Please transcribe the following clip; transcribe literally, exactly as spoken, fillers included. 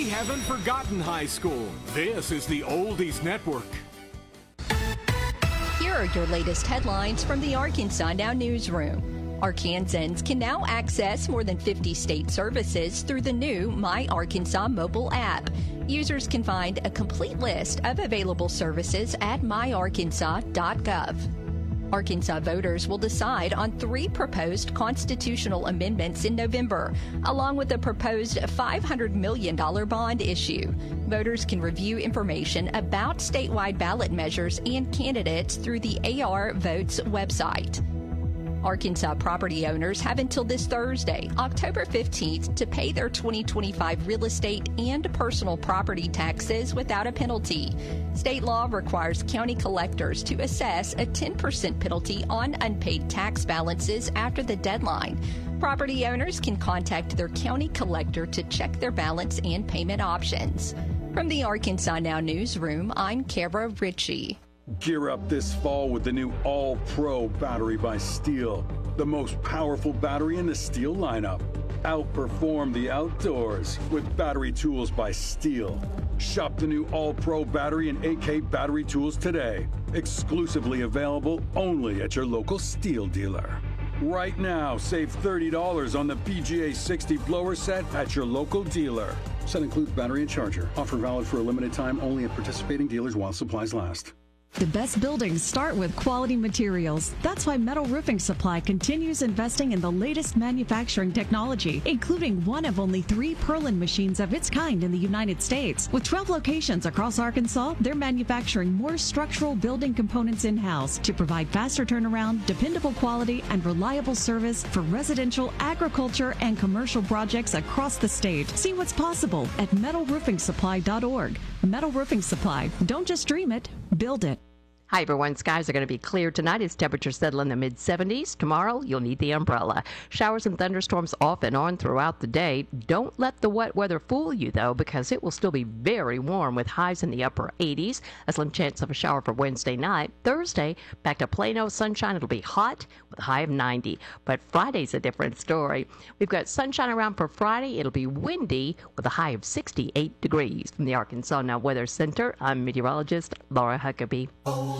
haven't forgotten high school. This is the Oldies Network. Here are your latest headlines from the Arkansas Now newsroom. Arkansans can now access more than fifty state services through the new My Arkansas mobile app. Users can find a complete list of available services at my arkansas dot gov. Arkansas voters will decide on three proposed constitutional amendments in November, along with a proposed five hundred million dollars bond issue. Voters can review information about statewide ballot measures and candidates through the A R Votes website. Arkansas property owners have until this Thursday, October fifteenth, to pay their twenty twenty-five real estate and personal property taxes without a penalty. State law requires county collectors to assess a ten percent penalty on unpaid tax balances after the deadline. Property owners can contact their county collector to check their balance and payment options. From the Arkansas Now newsroom, I'm Kara Ritchie. Gear up this fall with the new All-Pro battery by Steel, the most powerful battery in the Steel lineup. Outperform the outdoors with battery tools by Steel. Shop the new All-Pro battery and A K battery tools today. Exclusively available only at your local Steel dealer. Right now, save thirty dollars on the P G A sixty blower set at your local dealer. Set includes battery and charger. Offer valid for a limited time only at participating dealers while supplies last. The best buildings start with quality materials. That's why Metal Roofing Supply continues investing in the latest manufacturing technology, including one of only three Perlin machines of its kind in the United States. With twelve locations across Arkansas, they're manufacturing more structural building components in-house to provide faster turnaround, dependable quality, and reliable service for residential, agriculture, and commercial projects across the state. See what's possible at metal roofing supply dot org. Metal Roofing Supply. Don't just dream it, build it. Hi, everyone. Skies are going to be clear tonight as temperatures settle in the mid seventies. Tomorrow, you'll need the umbrella. Showers and thunderstorms off and on throughout the day. Don't let the wet weather fool you, though, because it will still be very warm with highs in the upper eighties. A slim chance of a shower for Wednesday night. Thursday, back to Plano sunshine. It'll be hot with a high of ninety. But Friday's a different story. We've got sunshine around for Friday. It'll be windy with a high of sixty-eight degrees. From the Arkansas Now Weather Center, I'm meteorologist Laura Huckabee.